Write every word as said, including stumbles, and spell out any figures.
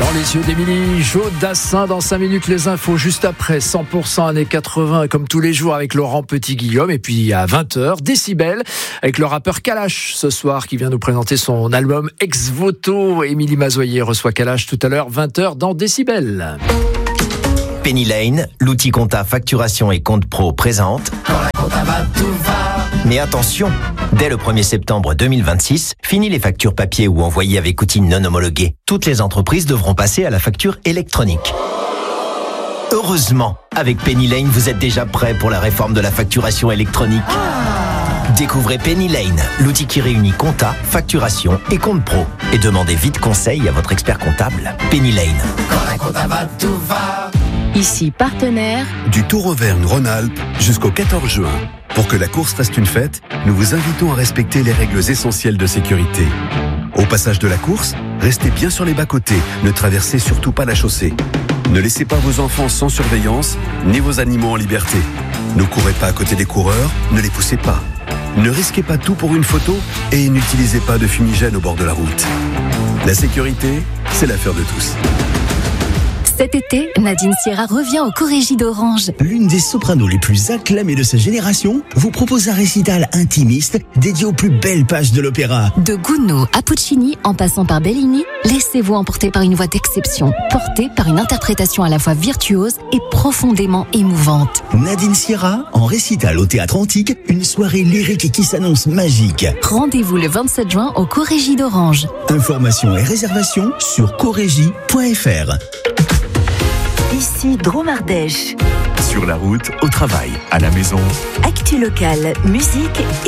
Dans les yeux d'Émilie Jodassin, dans cinq minutes les infos, juste après cent pour cent années quatre-vingts, comme tous les jours avec Laurent Petit-Guillaume. Et puis à vingt heures, Décibel, avec le rappeur Kalash ce soir, qui vient nous présenter son album Ex Voto. Émilie Mazoyer reçoit Kalash tout à l'heure, vingt heures dans Décibel. Penny Lane, l'outil compta facturation et compte pro présente. Quand la compta va, tout va. Mais attention, dès le premier septembre deux mille vingt-six, fini les factures papier ou envoyées avec outils non homologués. Toutes les entreprises devront passer à la facture électronique. Heureusement, avec Penny Lane, vous êtes déjà prêt pour la réforme de la facturation électronique. Découvrez Penny Lane, l'outil qui réunit compta, facturation et compte pro. Et demandez vite conseil à votre expert comptable. Penny Lane. Quand la compta va, tout va. Ici, partenaire du Tour Auvergne-Rhône-Alpes jusqu'au quatorze juin. Pour que la course reste une fête, nous vous invitons à respecter les règles essentielles de sécurité. Au passage de la course, restez bien sur les bas-côtés, ne traversez surtout pas la chaussée. Ne laissez pas vos enfants sans surveillance, ni vos animaux en liberté. Ne courez pas à côté des coureurs, ne les poussez pas. Ne risquez pas tout pour une photo et n'utilisez pas de fumigène au bord de la route. La sécurité, c'est l'affaire de tous. Cet été, Nadine Sierra revient au Corégie d'Orange. L'une des sopranos les plus acclamées de sa génération vous propose un récital intimiste dédié aux plus belles pages de l'opéra. De Gounod à Puccini, en passant par Bellini, laissez-vous emporter par une voix d'exception, portée par une interprétation à la fois virtuose et profondément émouvante. Nadine Sierra, en récital au Théâtre Antique, une soirée lyrique qui s'annonce magique. Rendez-vous le vingt-sept juin au Corégie d'Orange. Informations et réservations sur corégie point f r. Ici Drôme-Ardèche. Sur la route, au travail, à la maison. Actu locale, musique et